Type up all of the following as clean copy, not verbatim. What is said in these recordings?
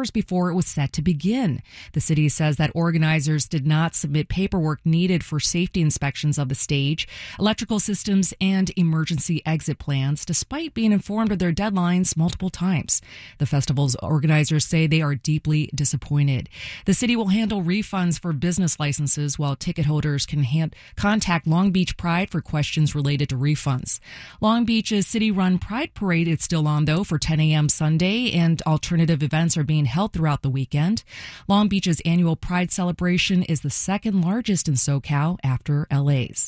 hours before it was set to begin. The city says that organizers did not submit paperwork needed for safety inspections of the stage, electrical systems, and emergency exit plans, despite being informed of their deadlines multiple times. The festival's organizers say they are deeply disappointed. The city will handle refunds for business licenses, while ticket holders can contact Long Beach Pride for questions related to refunds. Long Beach's city-run Pride Parade is still on, though, for 10 a.m. Sunday, and alternative events are being held throughout the weekend. Long Beach's annual Pride celebration is the second largest in SoCal after LA's.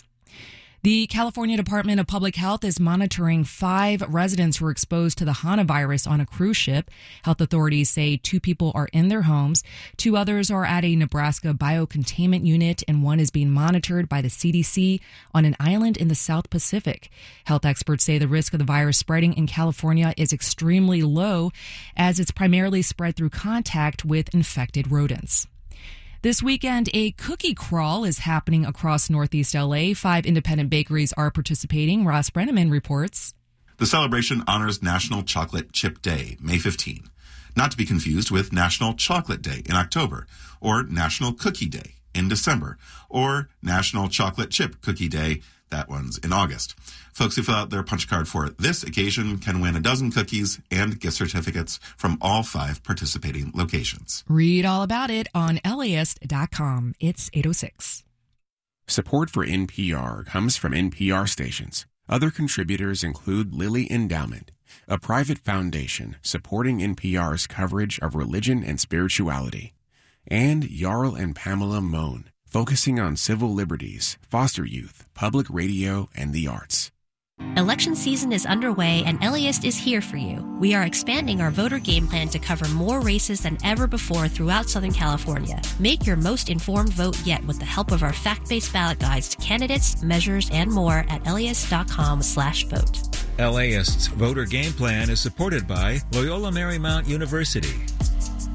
The California Department of Public Health is monitoring 5 residents who were exposed to the HANA virus on a cruise ship. Health authorities say 2 people are in their homes, 2 others are at a Nebraska biocontainment unit, and 1 is being monitored by the CDC on an island in the South Pacific. Health experts say the risk of the virus spreading in California is extremely low, as it's primarily spread through contact with infected rodents. This weekend, a cookie crawl is happening across Northeast LA. 5 independent bakeries are participating. Ross Brenneman reports. The celebration honors National Chocolate Chip Day, May 15, not to be confused with National Chocolate Day in October, or National Cookie Day in December, or National Chocolate Chip Cookie Day, that one's in August. Folks who fill out their punch card for this occasion can win a dozen cookies and gift certificates from all 5 participating locations. Read all about it on LAist.com. It's 8:06. Support for NPR comes from NPR stations. Other contributors include Lilly Endowment, a private foundation supporting NPR's coverage of religion and spirituality, and Jarl and Pamela Mohn, focusing on civil liberties, foster youth, public radio, and the arts. Election season is underway, and LAist is here for you. We are expanding our voter game plan to cover more races than ever before throughout Southern California. Make your most informed vote yet with the help of our fact-based ballot guides to candidates, measures, and more at LAist.com/vote. LAist's voter game plan is supported by Loyola Marymount University,